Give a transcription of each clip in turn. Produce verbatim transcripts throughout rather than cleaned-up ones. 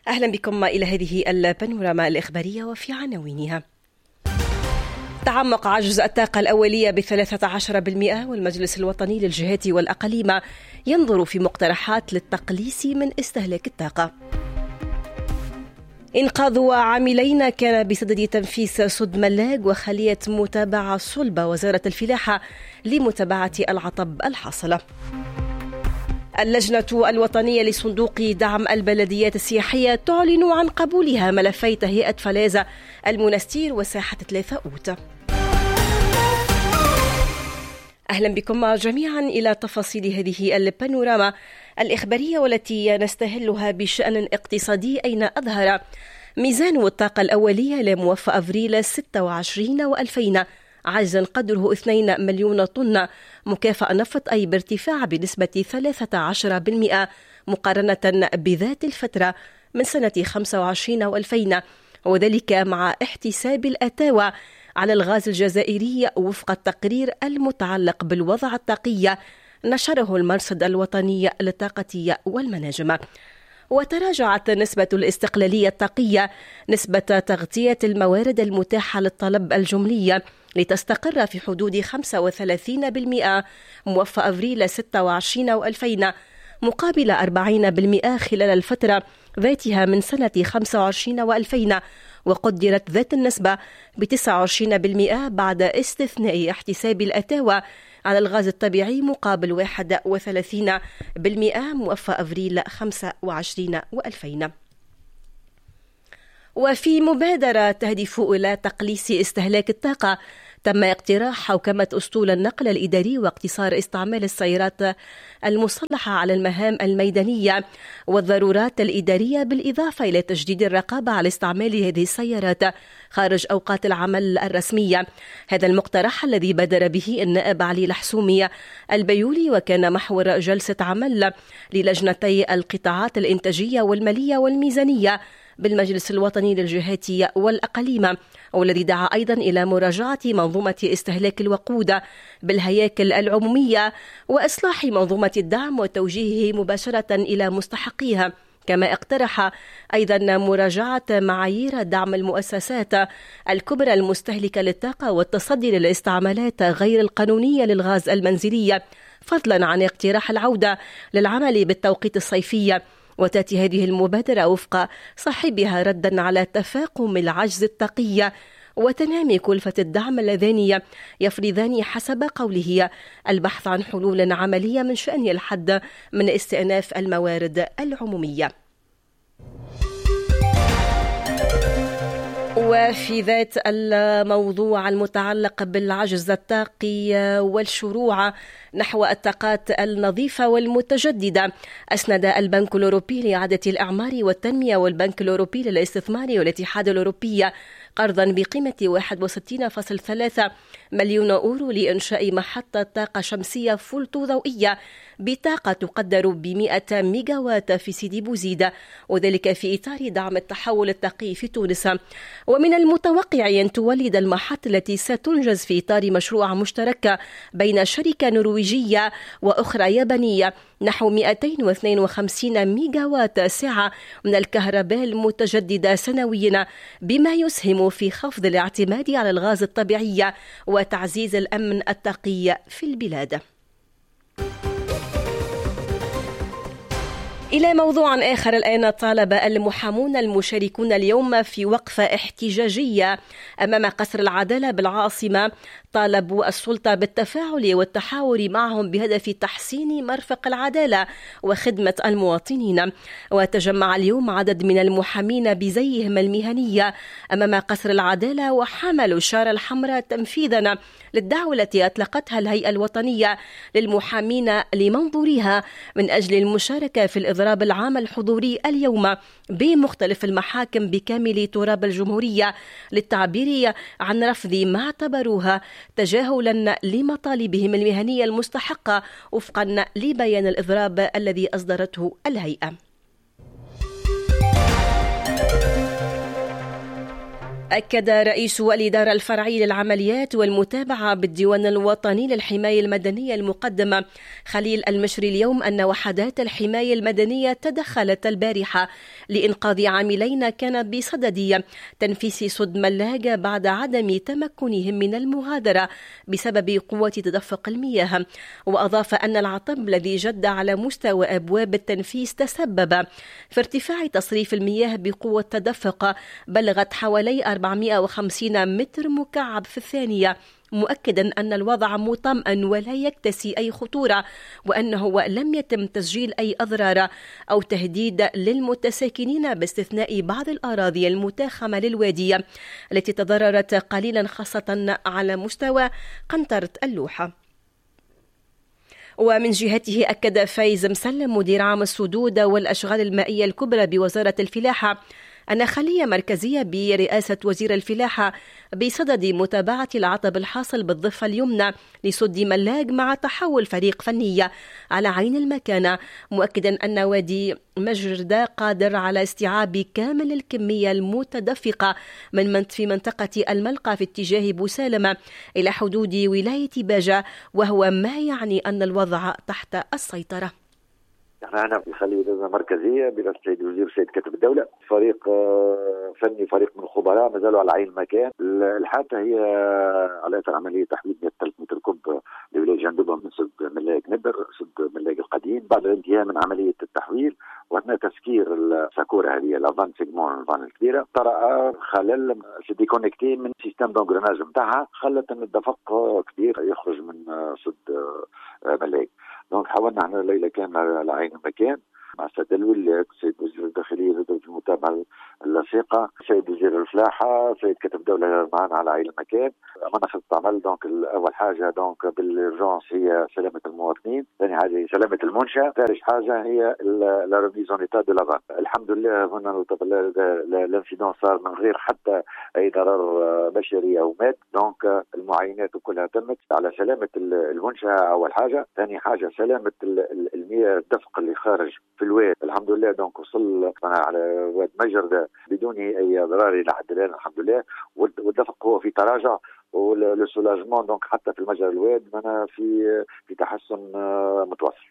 أهلا بكم إلى هذه البانوراما الإخبارية وفي عناوينها. تعمق عجز الطاقة الأولية بثلاثة عشر بالمئة، والمجلس الوطني للجهات والأقاليم ينظر في مقترحات للتقليص من استهلاك الطاقة. إنقاذ عاملين كان بصدد تنفيذ سد ملاق وخلية متابعة صلبة وزارة الفلاحة لمتابعة العطب الحاصلة. اللجنة الوطنية لصندوق دعم البلديات السياحية تعلن عن قبولها ملفي تهيئة فلازة المنستير وساحة ثلاثة أوت. أهلا بكم جميعا إلى تفاصيل هذه البانوراما الإخبارية والتي نستهلها بشأن اقتصادي، أين أظهر ميزان الطاقة الأولية لموفى أفريل ستة وعشرين وألفين عجزا قدره اثنين مليون طن مكافأة نفط، أي بارتفاع بنسبة ثلاثة عشر بالمئة مقارنة بذات الفترة من سنة خمسة وعشرين وألفين، وذلك مع احتساب الأتاوى على الغاز الجزائري وفق التقرير المتعلق بالوضع الطاقي نشره المرصد الوطني للطاقة والمناجم. وتراجعت نسبة الاستقلالية الطاقية، نسبة تغطية الموارد المتاحة للطلب الجملي، لتستقر في حدود خمسة وثلاثين بالمئة موفى أفريل ستة وعشرين وألفين مقابل أربعين بالمئة خلال الفترة ذاتها من سنة خمسة وعشرين وألفين، وقدرت ذات النسبة ب تسعة وعشرين بالمئة بعد استثناء احتساب الأتاوى على الغاز الطبيعي مقابل واحد وثلاثين بالمئة موفى أفريل خمسة وعشرين وألفين. وفي مبادرة تهدف إلى تقليص استهلاك الطاقة، تم اقتراح حوكمة أسطول النقل الإداري واقتصار استعمال السيارات المصلحة على المهام الميدانية والضرورات الإدارية، بالإضافة إلى تجديد الرقابة على استعمال هذه السيارات خارج أوقات العمل الرسمية. هذا المقترح الذي بدر به النائب علي الحسومي البيولي وكان محور جلسة عمل للجنتي القطاعات الإنتاجية والمالية والميزانية بالمجلس الوطني للجهات والأقاليم، والذي دعا أيضا إلى مراجعة منظومة استهلاك الوقود بالهياكل العمومية وإصلاح منظومة الدعم وتوجيهه مباشرة إلى مستحقيها. كما اقترح أيضا مراجعة معايير دعم المؤسسات الكبرى المستهلكة للطاقة والتصدي للاستعمالات غير القانونية للغاز المنزلي، فضلا عن اقتراح العودة للعمل بالتوقيت الصيفي. وتأتي هذه المبادرة وفق صاحبها ردا على تفاقم العجز الطاقي وتنامي كلفة الدعم اللذان يفرضان حسب قوله البحث عن حلول عملية من شأن الحد من استئناف الموارد العمومية. وفي ذات الموضوع المتعلق بالعجز الطاقي والشروع نحو الطاقات النظيفة والمتجددة، أسند البنك الأوروبي لإعادة الإعمار والتنمية والبنك الأوروبي للاستثمار والاتحاد الأوروبي قرضا بقيمة واحد وستين فاصلة ثلاثة مليون أورو لإنشاء محطة طاقة شمسية فولتو ضوئية بطاقة تقدر بمئة ميجاوات في سيدي بوزيد، وذلك في إطار دعم التحول الطاقي في تونس. ومن المتوقع أن تولد المحطة التي ستنجز في إطار مشروع مشترك بين شركة نرويجية وأخرى يابانية نحو مئتين واثنين وخمسين ميجاوات ساعة من الكهرباء المتجددة سنويا، بما يسهم في خفض الاعتماد على الغاز الطبيعي وتعزيز الأمن الطاقي في البلاد. إلى موضوع آخر الآن، طالب المحامون المشاركون اليوم في وقفة احتجاجية أمام قصر العدالة بالعاصمة طالبوا السلطة بالتفاعل والتحاور معهم بهدف تحسين مرفق العدالة وخدمة المواطنين. وتجمع اليوم عدد من المحامين بزيهم المهنية أمام قصر العدالة وحملوا الشارة الحمراء تنفيذا للدعوة التي أطلقتها الهيئة الوطنية للمحامين لمنظورها من أجل المشاركة في الإضراب العام الحضوري اليوم بمختلف المحاكم بكامل تراب الجمهورية للتعبير عن رفض ما اعتبروها تجاهلا لمطالبهم المهنية المستحقة وفقا لبيان الإضراب الذي أصدرته الهيئة. أكد رئيس الإدارة الفرعية للعمليات والمتابعة بالديوان الوطني للحماية المدنية المقدمة خليل المشري اليوم أن وحدات الحماية المدنية تدخلت البارحة لإنقاذ عاملين كان بصدد تنفيس سد ملاقة بعد عدم تمكنهم من المغادرة بسبب قوة تدفق المياه. وأضاف أن العطب الذي جد على مستوى أبواب التنفيس تسبب في ارتفاع تصريف المياه بقوة تدفق بلغت حوالي أربعمائة وخمسين متر مكعب في الثانية، مؤكدا أن الوضع مطمئن ولا يكتسي أي خطورة، وأنه لم يتم تسجيل أي أضرار أو تهديد للمتساكنين باستثناء بعض الأراضي المتاخمة للوادي التي تضررت قليلا خاصة على مستوى قنطرة اللوحة. ومن جهته أكد فايز مسلم مدير عام السدود والأشغال المائية الكبرى بوزارة الفلاحة أن خلية مركزية برئاسة وزير الفلاحة بصدد متابعة العطب الحاصل بالضفة اليمنى لسد ملاق مع تحول فريق فني على عين المكان، مؤكدا أن وادي مجردة قادر على استيعاب كامل الكمية المتدفقة من في منطقة الملقى في اتجاه بوسالمة إلى حدود ولاية باجة، وهو ما يعني أن الوضع تحت السيطرة. احنا هنا في خلية مركزية برئاسة السيد الوزير السيد كاتب الدولة، فريق فني فريق من خبراء ما زالوا على عين المكان. الحادثة هي على اثر عملية تحويل مئة وثلاثة متر كوب لولاية جندوبة من سد ملاق ندر سد ملاق القديم بعد الانتهاء من عملية التحويل واثناء تسكير الساكورة هذه لافان سيجمون الفان الكبيرة طرأ خلل في ديكونكتي من سيستم دونغرناج نتاعها، خلت ان الدفق كبير يخرج من سد ملاق. دونك حاولنا احنا ليلة كاملة على عين المكان مع السيد الولايات، السيد وزير الداخلية في المتابعة اللصيقة، السيد وزير الفلاحة، السيد كاتب الدولة معنا على عين المكان. عملنا خطة عمل. دونك أول حاجة دونك بالإرجانس هي سلامة المواطنين، ثاني حاجة هي سلامة المنشأ، ثالث حاجة هي لا ريميزون إيتا دو لافان. الحمد لله هنا الانسيدون صار من غير حتى أي ضرر بشري أو مات. دونك المعاينات كلها تمت على سلامة المنشأ أول حاجة، ثاني حاجة سلامة المياه الدفق اللي خارج في الواد. الحمد لله دونك وصل على واد مجردة بدون اي ضرر الى حد الان الحمد لله، والدفق هو في تراجع والسولاجمون دونك حتى في المجرى الواد انا في في تحسن متواصل.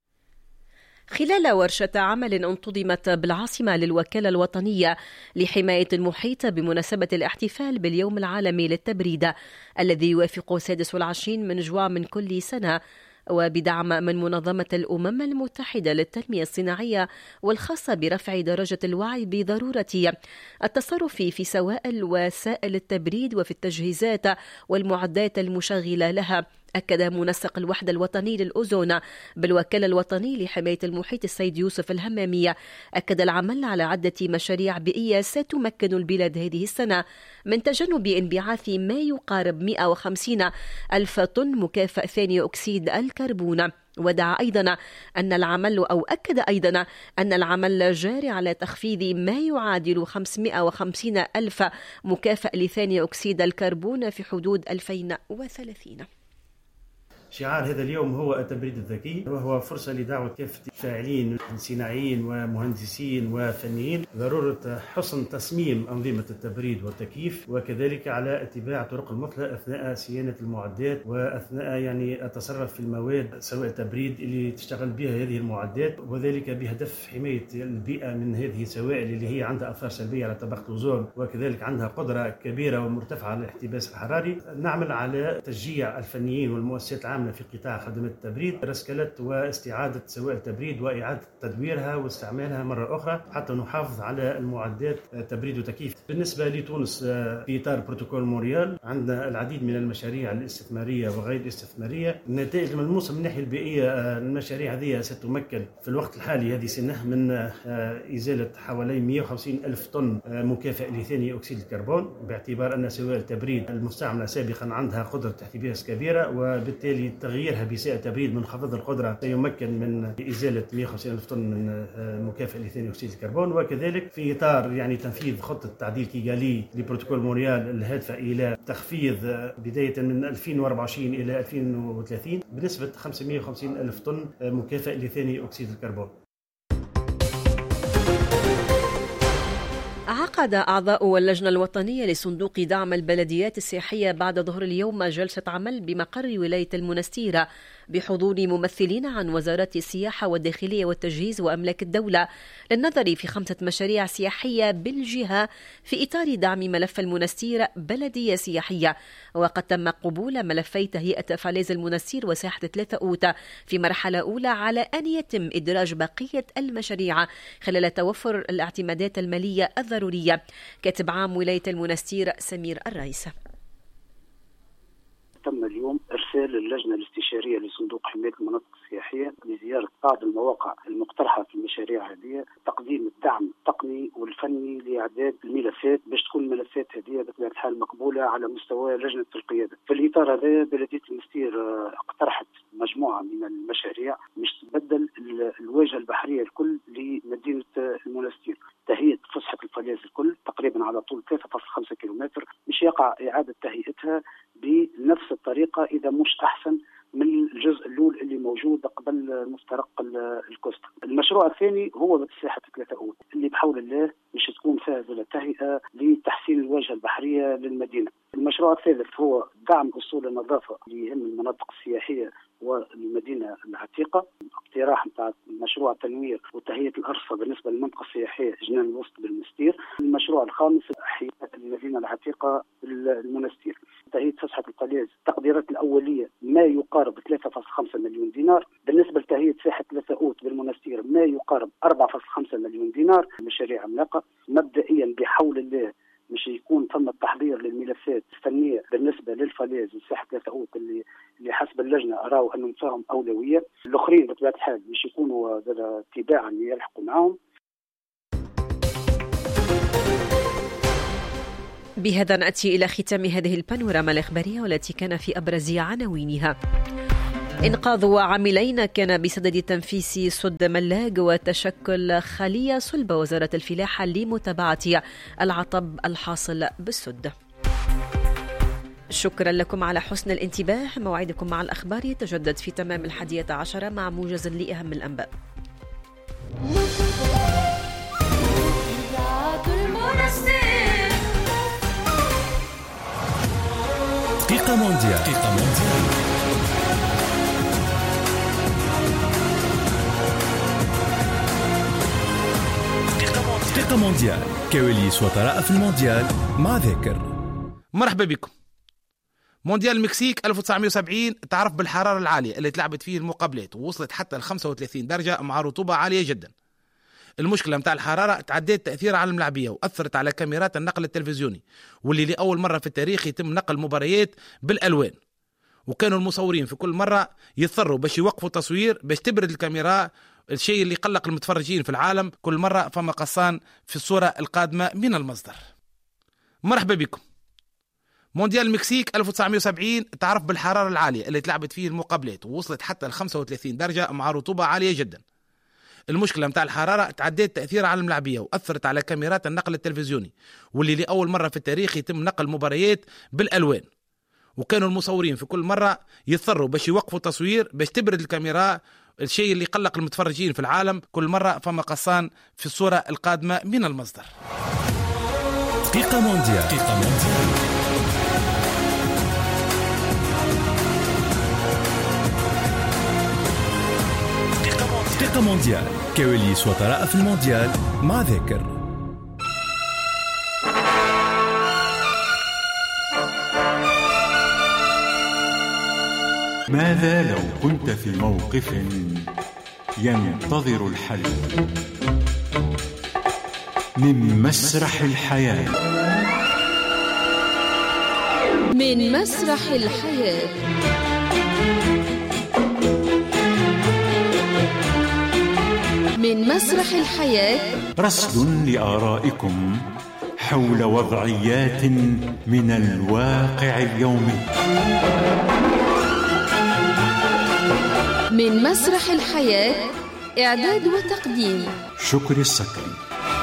خلال ورشة عمل انتظمت بالعاصمة للوكالة الوطنية لحماية المحيط بمناسبة الاحتفال باليوم العالمي للتبريد الذي يوافق السادس والعشرين من جوان من كل سنة، وبدعم من منظمة الأمم المتحدة للتنمية الصناعية والخاصة برفع درجة الوعي بضرورة التصرف في سوائل وسائل التبريد وفي التجهيزات والمعدات المشغلة لها. أكد منسق الوحدة الوطني للأوزون بالوكالة الوطنية لحماية المحيط السيد يوسف الهمامية أكد العمل على عدة مشاريع بيئية ستمكن البلاد هذه السنة من تجنب انبعاث ما يقارب مئة وخمسين ألف طن مكافأ ثاني أكسيد الكربون. ودعا أيضا أن العمل أو أكد أيضا أن العمل جاري على تخفيض ما يعادل خمسمئة وخمسين ألف مكافأ لثاني أكسيد الكربون في حدود ألفين وثلاثين. شعار هذا اليوم هو التبريد الذكي، وهو فرصة لدعوة كافة الفاعلين صناعيين ومهندسين وفنيين ضرورة حسن تصميم أنظمة التبريد والتكييف، وكذلك على اتباع طرق المثلى أثناء صيانة المعدات وأثناء يعني التصرف في المواد سواء التبريد اللي تشتغل بها هذه المعدات، وذلك بهدف حماية البيئة من هذه السوائل اللي هي عندها أثار سلبية على طبقة الأوزون، وكذلك عندها قدرة كبيرة ومرتفعة على الاحتباس الحراري. نعمل على تشجيع الفنيين والمؤسسات العامة في قطاع خدمات التبريد، رسكلة واستعادة سوائل التبريد وإعادة تدويرها واستعمالها مرة أخرى حتى نحافظ على المعدات تبريد وتكييف. بالنسبة لتونس في إطار بروتوكول مونريال عندنا العديد من المشاريع الاستثمارية وغير الاستثمارية. النتائج الملموسة من الناحية البيئية المشاريع هذه ستمكن في الوقت الحالي هذه سنة من إزالة حوالي مئة وخمسين ألف طن مكافئ لثاني أكسيد الكربون، باعتبار أن سوائل التبريد المستعملة سابقا عندها قدرة احتباس كبيرة، وبالتالي تغييرها بسائل تبريد منخفض القدرة سيمكن من إزالة مئة وخمسين ألف طن من مكافئ لثاني أكسيد الكربون. وكذلك في إطار يعني تنفيذ خطة تعديل كيغالي لبروتوكول مونريال الهادفة إلى تخفيض بداية من ألفين وأربعة وعشرين إلى ألفين وثلاثين بنسبة خمسمئة وخمسين ألف طن مكافئ لثاني أكسيد الكربون. عقد أعضاء اللجنة الوطنية لصندوق دعم البلديات السياحية بعد ظهر اليوم جلسة عمل بمقر ولاية المنستيرة بحضور ممثلين عن وزارات السياحة والداخلية والتجهيز وأملاك الدولة للنظر في خمسة مشاريع سياحية بالجهة في إطار دعم ملف المنستيرة بلدية سياحية. وقد تم قبول ملفي تهيئة فاليز المنستير وساحة ثلاثة أوت في مرحلة أولى على أن يتم إدراج بقية المشاريع خلال توفر الاعتمادات المالية الضرورية. كاتب عام ولاية المنستير سمير الرئيس. تم اليوم إرسال اللجنة الاستشارية لصندوق حماية المناطق السياحية لزيارة بعض المواقع المقترحة في المشاريع هذه، تقديم الدعم التقني والفني لإعداد الملفات باش تكون الملفات هذه بطبيعة الحال مقبولة على مستوى لجنة القيادة. في الإطار هذا بلدية المنستير اقترحت مجموعة من المشاريع مش تبدل الواجهة البحرية الكل لمدينة المنستير، تهيئة فسحة الفاليز الكل تقريبا على طول ثلاثة فاصلة خمسة كيلومتر، مش يقع إعادة تهيئتها بنفس الطريقة إذا مش أحسن من الجزء الأول اللي موجود قبل مفترق الكوستا. المشروع الثاني هو ساحة ثلاثة أوت اللي بحول الله مش تكون فيها تهيئة لتحسين الواجهة البحرية للمدينة. المشروع الثالث هو دعم أصول النظافة اللي يهم المناطق السياحية والمدينة العتيقة، اقتراح نتاع مشروع تنوير وتهيئة الأرصفة بالنسبة للمنطقة السياحية جنان الوسط بالمنستير. المشروع الخامس إحياء المدينة العتيقة بالمنستير، تهيئة فسحة الفاليز التقديرات الأولية ما يقارب ثلاثة فاصلة خمسة مليون دينار، بالنسبة لتهيئة ساحة ثلاثة أوت بالمنستير ما يقارب أربعة فاصلة خمسة مليون دينار. مشاريع عملاقة مبدئيا بحول الله مش يكون ثم التحضير للملفات الفنية بالنسبة للفاليز وساحة ثلاثة أوت اللي اللي حسب اللجنة أراوا أنهم فيهم أولوية، الآخرين بطبيعة الحال مش يكونوا تباعا يلحقوا معهم. بهذا نأتي إلى ختام هذه البانوراما الإخبارية والتي كان في أبرز عناوينها: إنقاذ عاملين كان بصدد تنفيس سد ملاق وتشكل خلية صلب وزارة الفلاحة لمتابعة العطب الحاصل بالسد. شكرا لكم على حسن الانتباه. موعدكم مع الأخبار يتجدد في تمام الحادية عشرة مع موجز لأهم الأنباء. دقيقة مونديال. دقيقة مونديال. دقيقة مونديال، كواليس وطرائف المونديال مع ذاكر. مرحبا بكم. مونديال المكسيك ألف وتسعمائة وسبعين تعرف بالحرارة العالية اللي تلعبت فيه المقابلات ووصلت حتى ل خمسة وثلاثين درجة مع رطوبة عالية جدا. المشكلة متاع الحرارة تعديت تأثير على الملاعبية وأثرت على كاميرات النقل التلفزيوني، واللي لأول مرة في التاريخ يتم نقل مباريات بالألوان، وكانوا المصورين في كل مرة يضطروا باش يوقفوا تصوير باش تبرد الكاميرا، الشيء اللي قلق المتفرجين في العالم. كل مرة فما قصان في الصورة القادمة من المصدر. مرحبا بكم. مونديال المكسيك ألف وتسعمائة وسبعين تعرف بالحرارة العالية اللي تلعبت فيه المقابلات ووصلت حتى ل خمسة وثلاثين درجة مع رطوبة عالية جدا. المشكلة متاع الحرارة تعديت تأثير على الملاعبية وأثرت على كاميرات النقل التلفزيوني، واللي لأول مرة في التاريخ يتم نقل مباريات بالألوان، وكانوا المصورين في كل مرة يضطروا باش يوقفوا تصوير باش تبرد الكاميرا، الشيء اللي قلق المتفرجين في العالم. كل مرة فما قصان في الصورة القادمة من المصدر. دقيقة مونديال. دقيقة مونديال. دقيقة مونديال، كواليس وطرائف المونديال مع ذاكر. ماذا لو كنت في موقف ينتظر الحل؟ من مسرح الحياة. من مسرح الحياة. من مسرح الحياة رصد لآرائكم حول وضعيات من الواقع اليومي. من مسرح الحياة، إعداد وتقديم شكري السكري.